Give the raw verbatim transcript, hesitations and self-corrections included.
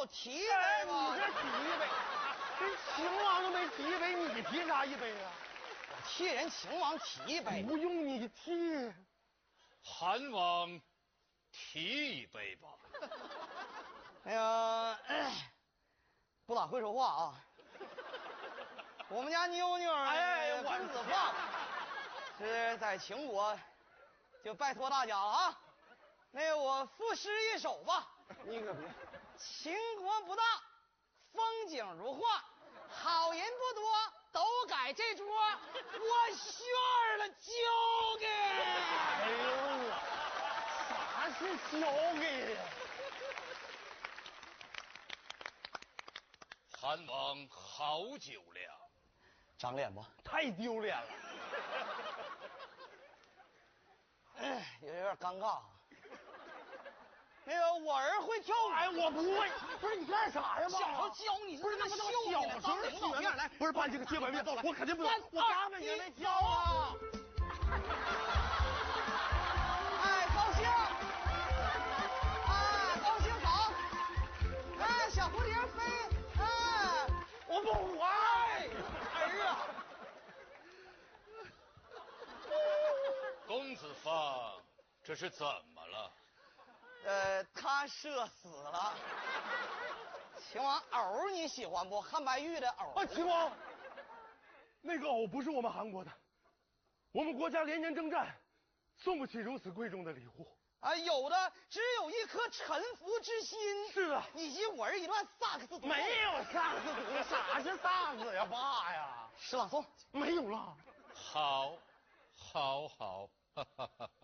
我提一杯吧。 你这提一杯，人秦王都没提一杯，你提啥一杯啊？ 我替人秦王提一杯。 不用你提。 韩王提一杯吧。 哎呀，不咋会说话啊。我们家妞妞哎， 公子放是在秦国，就拜托大家了啊。那个我赋诗一首吧。 你可别。 秦国不大，风景如画，好人不多，都改这桌，我炫了交给。 哎呦我，啥是交给呀？ 韩王好酒量， 长脸不？ 太丢脸了。 哎，有点尴尬啊。那个我儿会跳舞。 哎，我不会。不是你干啥呀？ 小时候教你， 不是那不能小时候领导面来， 不是办这个接吻面，我肯定不能。我三刚才也没跳啊。 哎，高兴！哎，高兴走！哎，小蝴蝶飞！哎， 我不会。 儿啊！ 公子放，这是怎么了？ 呃，他射死了。秦王藕你喜欢不？汉白玉的藕。 啊，秦王，那个藕不是我们韩国的，我们国家连年征战，送不起如此贵重的礼物。 啊，有的只有一颗臣服之心。 是啊， 以及我儿一段萨克斯独奏。 没有萨克斯独奏，啥是萨克斯呀，爸呀？ 诗朗诵没有了。 好，好，好，哈哈哈。